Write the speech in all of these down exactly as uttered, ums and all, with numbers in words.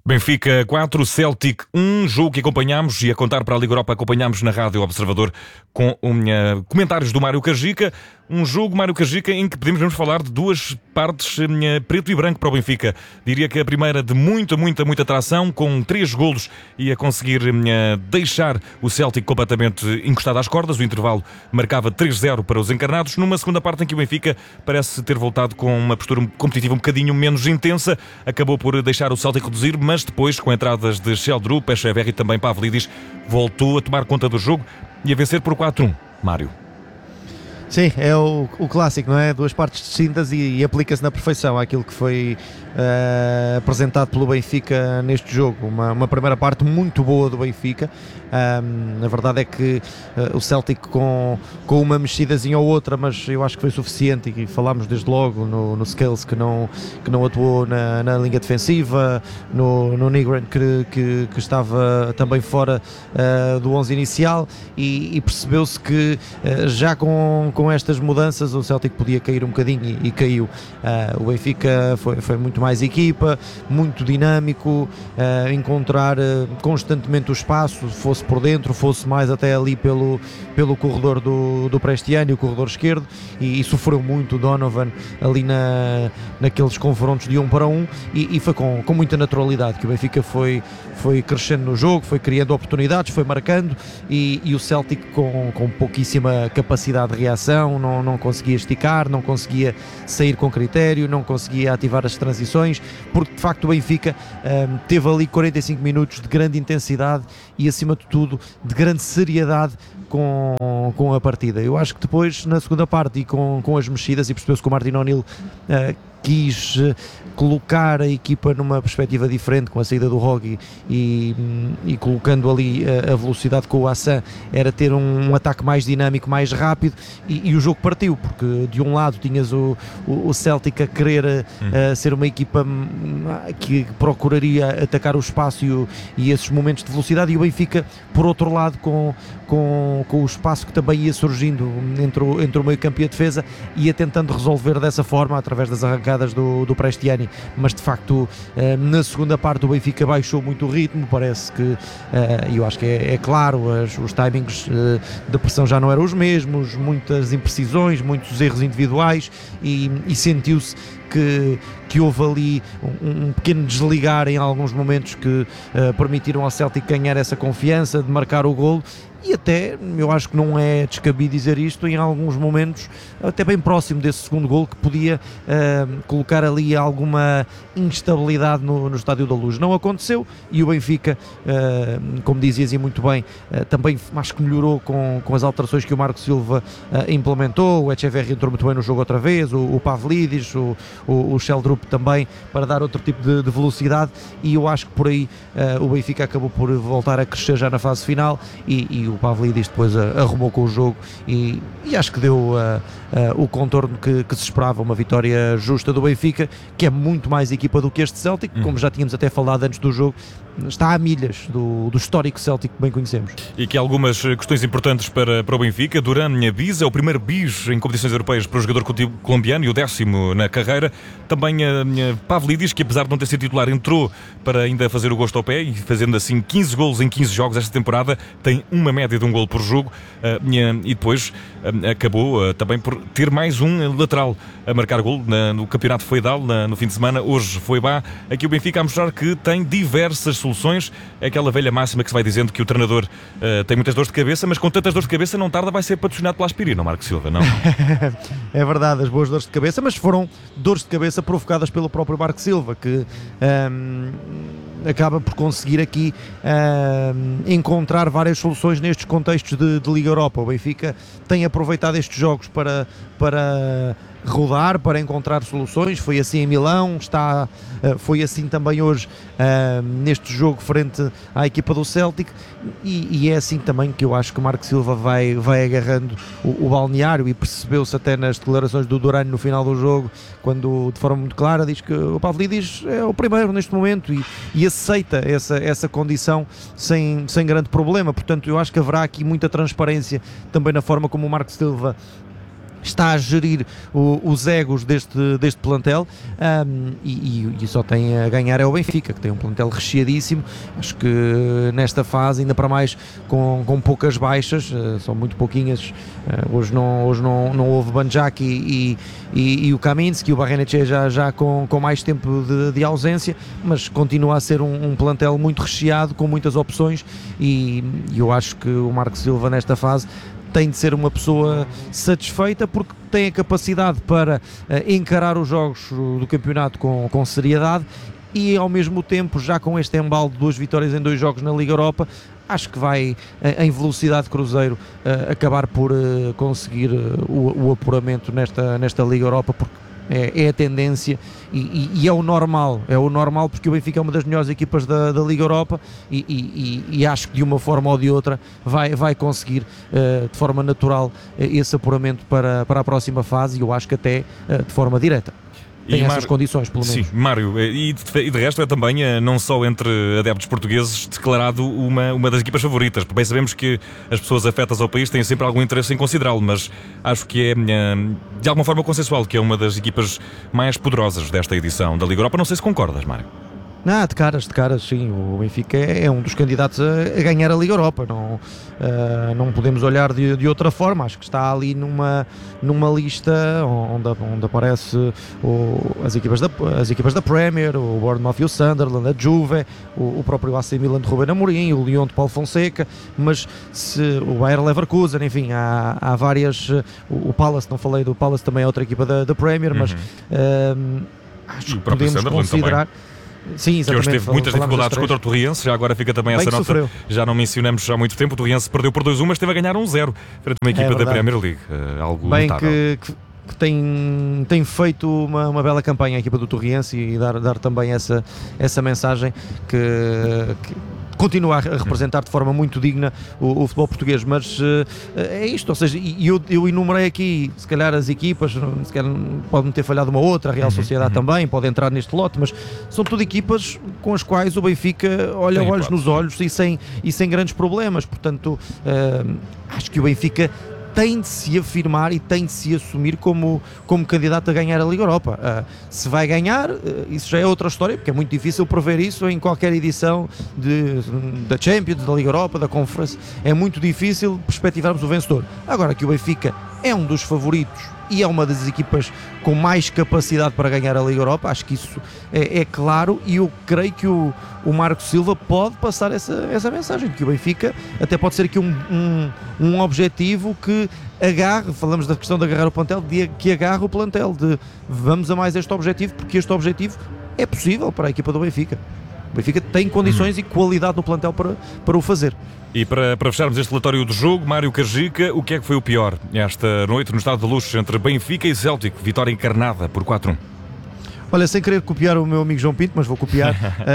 Benfica quatro, Celtic um, jogo que acompanhámos e a contar para a Liga Europa acompanhámos na Rádio Observador com um, uh, comentários do Mário Cajica. Um jogo, Mário Cajica, em que podemos falar de duas partes, uh, preto e branco para o Benfica. Diria que a primeira de muita, muita, muita atração, com três golos e a conseguir uh, deixar o Celtic completamente encostado às cordas. O intervalo marcava três zero para os encarnados. Numa segunda parte em que o Benfica parece ter voltado com uma postura competitiva um bocadinho menos intensa. Acabou por deixar o Celtic reduzir, mas depois, com entradas de Sheldrup, Echeverri e também Pavlidis, voltou a tomar conta do jogo e a vencer por quatro um. Mário. Sim, é o, o clássico, não é? Duas partes distintas e, e aplica-se na perfeição àquilo que foi uh, apresentado pelo Benfica neste jogo. Uma, uma primeira parte muito boa do Benfica. Um, a verdade é que uh, o Celtic com, com uma mexidazinha ou outra, mas eu acho que foi suficiente, e falámos desde logo no, no Scales que não, que não atuou na, na linha defensiva, no, no Nygren que, que, que estava também fora uh, do onze inicial, e, e percebeu-se que uh, já com com estas mudanças o Celtic podia cair um bocadinho e, e caiu. Uh, o Benfica foi, foi muito mais equipa, muito dinâmico, uh, encontrar uh, constantemente o espaço, fosse por dentro, fosse mais até ali pelo, pelo corredor do, do Prestiani, o corredor esquerdo, e, e sofreu muito o Donovan ali na, naqueles confrontos de um para um, e, e foi com, com muita naturalidade que o Benfica foi, foi crescendo no jogo, foi criando oportunidades, foi marcando, e, e o Celtic com, com pouquíssima capacidade de reação. Não, não conseguia esticar, não conseguia sair com critério, não conseguia ativar as transições, porque de facto o Benfica um, teve ali quarenta e cinco minutos de grande intensidade e, acima de tudo, de grande seriedade com, com a partida. Eu acho que depois, na segunda parte, e com, com as mexidas, e percebeu-se que o Martin O'Neill uh, quis uh, colocar a equipa numa perspectiva diferente com a saída do Rogui e, e colocando ali a, a velocidade com o Hassan, era ter um, um ataque mais dinâmico, mais rápido, e, e o jogo partiu, porque de um lado tinhas o, o, o Celtic a querer uh, ser uma equipa que procuraria atacar o espaço e, o, e esses momentos de velocidade, e o Benfica, por outro lado, com, com, com o espaço que também ia surgindo entre o, entre o meio campo e a defesa, ia tentando resolver dessa forma, através das arrancadas do, do Prestiani. Mas de facto na segunda parte o Benfica baixou muito o ritmo, parece que, e eu acho que é, é claro, as, os timings de pressão já não eram os mesmos, muitas imprecisões, muitos erros individuais, e, e sentiu-se que, que houve ali um, um pequeno desligar em alguns momentos que uh, permitiram ao Celtic ganhar essa confiança de marcar o golo. E até, eu acho que não é descabido dizer isto, em alguns momentos, até bem próximo desse segundo golo, que podia uh, colocar ali alguma instabilidade no, no Estádio da Luz. Não aconteceu, e o Benfica, uh, como dizias e muito bem, uh, também acho que melhorou com, com as alterações que o Marco Silva uh, implementou. O Echeverri entrou muito bem no jogo outra vez, o, o Pavlidis, o, o, o Sheldrup também, para dar outro tipo de, de velocidade, e eu acho que por aí uh, o Benfica acabou por voltar a crescer já na fase final, e, e o Pavlidis depois uh, arrumou com o jogo, e, e acho que deu uh, uh, o contorno que, que se esperava, uma vitória justa do Benfica, que é muito mais equipa do que este Celtic, hum. como já tínhamos até falado antes do jogo, está a milhas do, do histórico Celtic que bem conhecemos. E que há algumas questões importantes para, para o Benfica. Duran bis, é o primeiro bis em competições europeias para o jogador colombiano e o décimo na carreira. Também a, a Pavlidis, que apesar de não ter sido titular, entrou para ainda fazer o gosto ao pé, e fazendo assim quinze golos em quinze jogos esta temporada, tem uma média de um golo por jogo, e depois acabou também por ter mais um lateral a marcar golo no campeonato feudal no fim de semana. Hoje foi Bá. Aqui o Benfica a mostrar que tem diversas soluções. É aquela velha máxima que se vai dizendo que o treinador uh, tem muitas dores de cabeça, mas com tantas dores de cabeça não tarda vai ser patrocinado pela aspirina, Marco Silva, não? É verdade, as boas dores de cabeça, mas foram dores de cabeça provocadas pelo próprio Marco Silva, que um, acaba por conseguir aqui um, encontrar várias soluções nestes contextos de, de Liga Europa. O Benfica tem aproveitado estes jogos para, para rodar, para encontrar soluções. Foi assim em Milão, está, foi assim também hoje uh, neste jogo frente à equipa do Celtic, e, e é assim também que eu acho que o Marco Silva vai, vai agarrando o, o balneário, e percebeu-se até nas declarações do Duran no final do jogo, quando de forma muito clara diz que o Pavlidis é o primeiro neste momento, e, e aceita essa, essa condição sem, sem grande problema. Portanto, eu acho que haverá aqui muita transparência também na forma como o Marco Silva está a gerir o, os egos deste, deste plantel, um, e, e só tem a ganhar é o Benfica, que tem um plantel recheadíssimo. Acho que nesta fase, ainda para mais com, com poucas baixas, uh, são muito pouquinhas, uh, hoje, não, hoje não, não houve Banjak e, e, e o Kaminski, o Barrenetxea já, já com, com mais tempo de, de ausência, mas continua a ser um, um plantel muito recheado, com muitas opções, e, e eu acho que o Marco Silva nesta fase tem de ser uma pessoa satisfeita, porque tem a capacidade para uh, encarar os jogos do campeonato com, com seriedade, e ao mesmo tempo, já com este embalo de duas vitórias em dois jogos na Liga Europa, acho que vai uh, em velocidade de cruzeiro uh, acabar por uh, conseguir uh, o, o apuramento nesta, nesta Liga Europa, porque É, é a tendência e, e, e é o normal, é o normal, porque o Benfica é uma das melhores equipas da, da Liga Europa, e, e, e acho que de uma forma ou de outra vai, vai conseguir uh, de forma natural uh, esse apuramento para, para a próxima fase, e eu acho que até uh, de forma direta. Tem essas Mário, condições, pelo menos. Sim, Mário, e de, e de resto é também, não só entre adeptos portugueses, declarado uma, uma das equipas favoritas. Bem, sabemos que as pessoas afetas ao país têm sempre algum interesse em considerá-lo, mas acho que é de alguma forma consensual que é uma das equipas mais poderosas desta edição da Liga Europa. Não sei se concordas, Mário. Não, de caras, de caras, sim. O Benfica é, é um dos candidatos a, a ganhar a Liga Europa. Não, uh, não podemos olhar de, de outra forma. Acho que está ali numa, numa lista onde, onde aparece o, as, equipas da, as equipas da Premier, o Bournemouth e o Sunderland, a Juve, o, o próprio A C Milan de Ruben Amorim, o Lyon de Paulo Fonseca, mas se, o Bayer Leverkusen, enfim, há, há várias. O, o Palace, não falei do Palace, também é outra equipa da, da Premier, mas uhum. uh, acho que podemos considerar. Também. Sim, que hoje teve muitas dificuldades contra o Torriense, já agora fica também essa nota, já não mencionamos há muito tempo. O Torriense perdeu por dois a um, mas esteve a ganhar um zero frente a uma equipa é da Premier League, uh, algo bem notável. que, que, que tem, tem feito uma, uma bela campanha a equipa do Torriense, e dar, dar também essa, essa mensagem que, que continua a representar de forma muito digna o, o futebol português, mas uh, é isto, ou seja, eu, eu enumerei aqui, se calhar as equipas, se calhar pode-me ter falhado uma outra, a Real Sociedade uhum. também pode entrar neste lote, mas são tudo equipas com as quais o Benfica olha Tem olhos pode. nos olhos e sem, e sem grandes problemas, portanto uh, acho que o Benfica tem de se afirmar e tem de se assumir como, como candidato a ganhar a Liga Europa. Uh, se vai ganhar, uh, isso já é outra história, porque é muito difícil prever isso em qualquer edição de, da Champions, da Liga Europa, da Conference. É muito difícil perspectivarmos o vencedor. Agora que o Benfica é um dos favoritos e é uma das equipas com mais capacidade para ganhar a Liga Europa, acho que isso é, é claro, e eu creio que o, o Marco Silva pode passar essa, essa mensagem, que o Benfica até pode ser aqui um, um, um objetivo que agarre, falamos da questão de agarrar o plantel, de, que agarre o plantel, de vamos a mais este objetivo, porque este objetivo é possível para a equipa do Benfica. O Benfica tem condições uhum. e qualidade no plantel para, para o fazer. E para, para fecharmos este relatório do jogo, Mário Cajica, o que é que foi o pior esta noite no Estádio da Luz entre Benfica e Celtic? Vitória encarnada por quatro a um. Olha, sem querer copiar o meu amigo João Pinto, mas vou copiar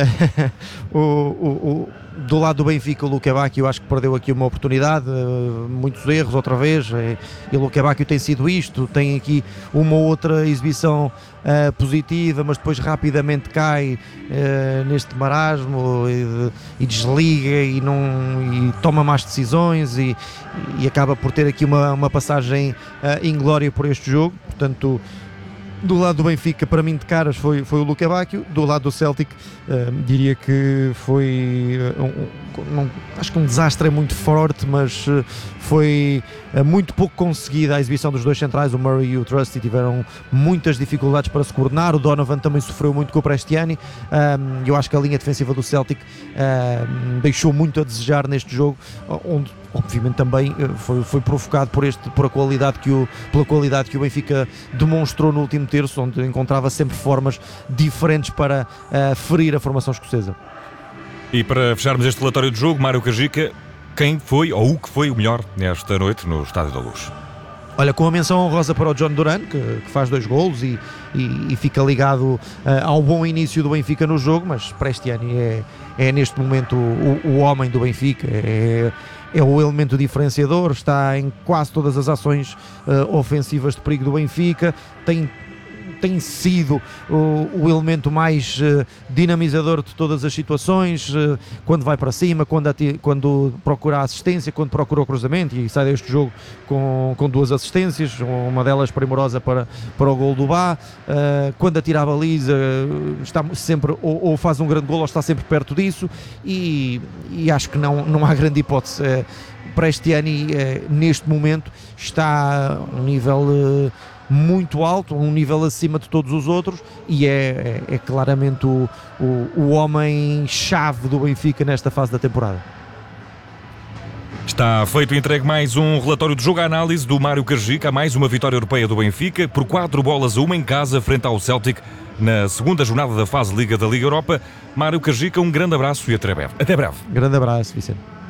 o, o, o, do lado do Benfica, o Luque Bacchio, eu acho que perdeu aqui uma oportunidade, muitos erros outra vez, e o Luque Bacchio tem sido isto, tem aqui uma outra exibição uh, positiva, mas depois rapidamente cai uh, neste marasmo e, e desliga e, não, e toma más decisões, e, e acaba por ter aqui uma, uma passagem uh, inglória por este jogo. Portanto, do lado do Benfica, para mim de caras foi, foi o Luque Bacchio. Do lado do Celtic, uh, diria que foi uh, um, um, acho que um desastre é muito forte, mas uh, foi uh, muito pouco conseguida a exibição dos dois centrais. O Murray e o Trusty tiveram muitas dificuldades para se coordenar. O Donovan também sofreu muito com o Prestiani. um, eu acho que a linha defensiva do Celtic uh, deixou muito a desejar neste jogo, onde obviamente também foi, foi provocado por, este, por a qualidade que o, pela qualidade que o Benfica demonstrou no último terço, onde encontrava sempre formas diferentes para uh, ferir a formação escocesa. E para fecharmos este relatório de jogo, Mário Cajica, quem foi ou o que foi o melhor nesta noite no Estádio da Luz? Olha, com a menção honrosa para o John Duran, que, que faz dois golos e, e, e fica ligado uh, ao bom início do Benfica no jogo, mas Prestiani é, é neste momento o, o homem do Benfica, é, é o elemento diferenciador, está em quase todas as ações uh, ofensivas de perigo do Benfica, tem tem sido o, o elemento mais uh, dinamizador de todas as situações, uh, quando vai para cima, quando, ati- quando procura a assistência, quando procura o cruzamento, e sai deste jogo com, com duas assistências, uma delas primorosa para, para o gol do Bá, uh, quando atira a baliza, uh, está sempre, ou, ou faz um grande gol, ou está sempre perto disso, e, e acho que não, não há grande hipótese. Uh, para este ano e uh, neste momento está a um nível uh, muito alto, um nível acima de todos os outros, e é, é, é claramente o, o, o homem-chave do Benfica nesta fase da temporada. Está feito e entregue mais um relatório de jogo à análise do Mário Cargica, mais uma vitória europeia do Benfica, por quatro bolas a uma em casa, frente ao Celtic, na segunda jornada da fase Liga da Liga Europa. Mário Cargica, um grande abraço e até breve. Até breve. Grande abraço, Vicente.